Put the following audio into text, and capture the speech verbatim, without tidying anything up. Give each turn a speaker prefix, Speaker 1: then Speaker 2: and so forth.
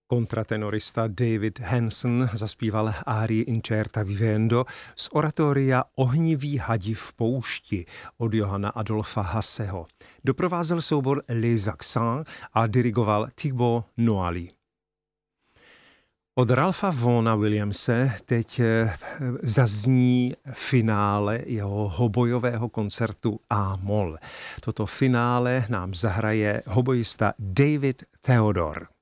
Speaker 1: Kontratenorista David Hanson zaspíval árii Incerta vivendo z oratoria Ohniví hadi v poušti od Johanna Adolfa Hasseho. Doprovázel soubor Les Accents a dirigoval Thibaut Noailly. Od Ralpha Vaughna Williamse teď zazní finále jeho hobojového koncertu A-moll. Toto finále nám zahraje hobojista David Theodore.